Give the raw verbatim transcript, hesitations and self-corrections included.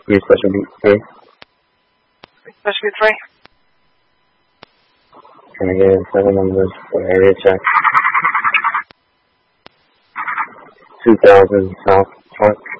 Use special beat three. Special beat three. Can I get seven numbers for area check? two thousand South Park.